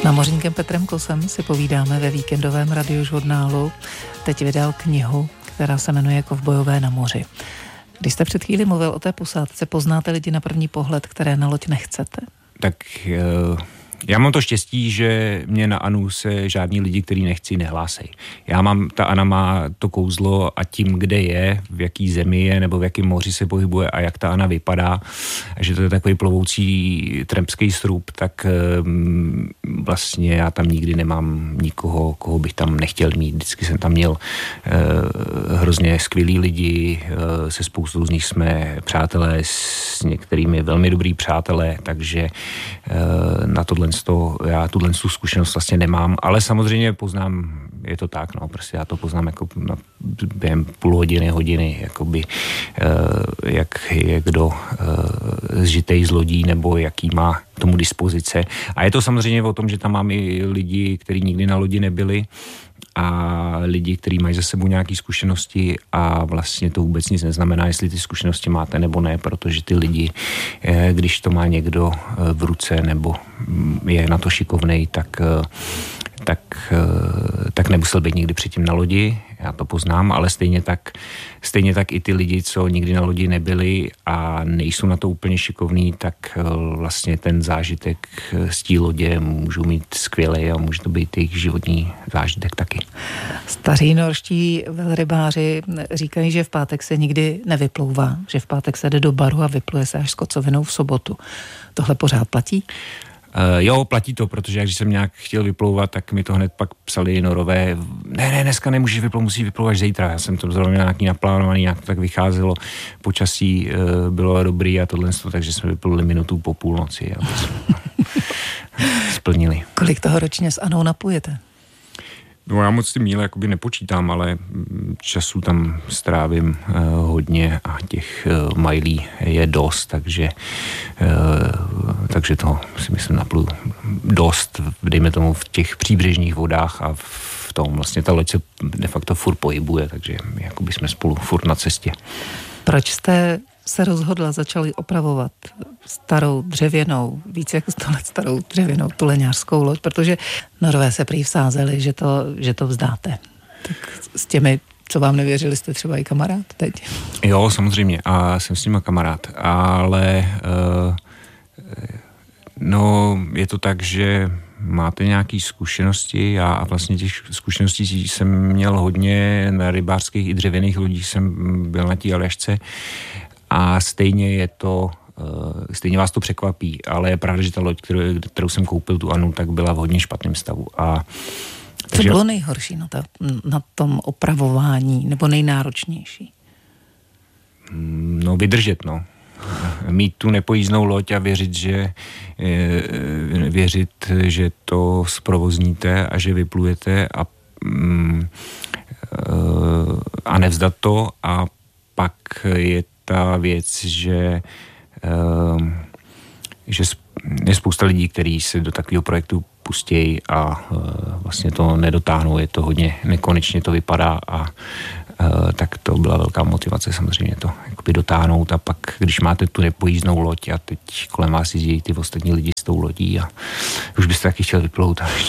námořníkem Petrem Kosem si povídáme ve víkendovém radiožurnálu. Teď vydal knihu, která se jmenuje Kovbojové na moři. Když jste před chvíli mluvil o té posádce, poznáte lidi na první pohled, které na loď nechcete? Tak já mám to štěstí, že mě na Anu se žádní lidi, který nechci, nehlásej. Ta Ana má to kouzlo a tím, kde je, v jaký zemi je, nebo v jakém moři se pohybuje a jak ta Ana vypadá, a že to je takový plovoucí trampský srub, tak vlastně já tam nikdy nemám nikoho, koho bych tam nechtěl mít. Vždycky jsem tam měl hrozně skvělý lidi, se spoustou z nich jsme přátelé, s některými velmi dobrý přátelé, takže na já tuhle zkušenost vlastně nemám, ale samozřejmě poznám, je to tak, no, prostě já to poznám jako během půl hodiny, jakoby, jak je kdo zžitej z lodí, nebo jaký má k tomu dispozice. A je to samozřejmě o tom, že tam mám i lidi, kteří nikdy na lodi nebyli, a lidi, kteří mají za sebou nějaké zkušenosti, a vlastně to vůbec nic neznamená, jestli ty zkušenosti máte nebo ne, protože ty lidi, když to má někdo v ruce nebo je na to šikovnej, tak nemusel být nikdy předtím na lodi, já to poznám, ale stejně tak i ty lidi, co nikdy na lodi nebyli a nejsou na to úplně šikovní, tak vlastně ten zážitek z té lodě můžou mít skvělej a může to být jejich životní zážitek taky. Staří norští velrybáři říkají, že v pátek se nikdy nevyplouvá, že v pátek se jde do baru a vypluje se až s kocovinou v sobotu. Tohle pořád platí? Jo, platí to, protože když jsem nějak chtěl vyplouvat, tak mi to hned pak psali norové, ne, dneska nemůžeš vyplouvat, musí vyplouvat až zítra. Já jsem to zrovna nějaký naplánovaný, nějak to tak vycházelo, počasí bylo dobrý a tohle, takže jsme vypluli minutu po půlnoci a to jsme splnili. Kolik toho ročně s Anou napujete? No, já moc ty míle jakoby nepočítám, ale času tam strávím hodně a těch majlí je dost, takže to si myslím napluju dost, dejme tomu v těch příbřežních vodách a v tom vlastně ta loď se de facto furt pohybuje, takže jakoby jsme spolu furt na cestě. Proč jste se rozhodla, začali opravovat starou dřevěnou, více jako 100 let starou dřevěnou tuleňářskou loď, protože Norové se prý vsázeli, že to vzdáte. Tak s těmi, co vám nevěřili, jste třeba i kamarád teď? Jo, samozřejmě, a jsem s nima kamarád, ale no, je to tak, že máte nějaké zkušenosti a vlastně těch zkušeností jsem měl hodně na rybářských i dřevěných lodích, jsem byl na té Aljašce a stejně vás to překvapí, ale je pravda, že ta loď, kterou jsem koupil, tu Anu, tak byla v hodně špatném stavu. Co bylo nejhorší na tom opravování, nebo nejnáročnější? No, vydržet, no. Mít tu nepojízdnou loď a věřit, že to zprovozníte a že vyplujete a nevzdat to, a pak je ta věc, že je spousta lidí, kteří se do takového projektu pustějí a vlastně to nedotáhnou, je to hodně nekonečně to vypadá a tak to byla velká motivace samozřejmě to jakoby dotáhnout, a pak, když máte tu nepojízdnou loď a teď kolem vás jezdí ty ostatní lidi s tou lodí a už byste taky chtěl vyplout a